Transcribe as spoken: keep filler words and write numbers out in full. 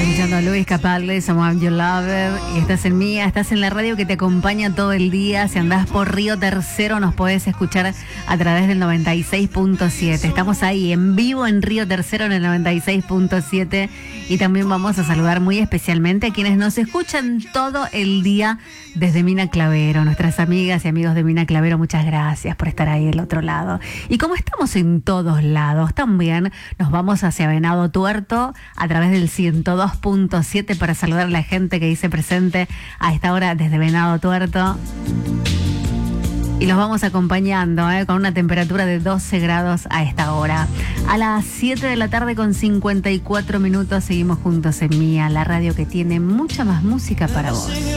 escuchando a Luis Capaldi, Someone You Love, y estás en Mía, estás en la radio que te acompaña todo el día. Si andás por Río Tercero nos podés escuchar a través del noventa y seis punto siete. Estamos ahí en vivo en Río Tercero en el noventa y seis punto siete, y también vamos a saludar muy especialmente a quienes nos escuchan todo el día desde Mina Clavero. Nuestras amigas y amigos de Mina Clavero, muchas gracias por estar ahí del otro lado. Y como estamos en todos lados, también nos vamos hacia Venado Tuerto a través del ciento dos punto siete para saludar a la gente que dice presente a esta hora desde Venado Tuerto. Y los vamos acompañando ¿eh? con una temperatura de doce grados a esta hora. A las siete de la tarde con cincuenta y cuatro minutos seguimos juntos en Mía, la radio que tiene mucha más música para vos.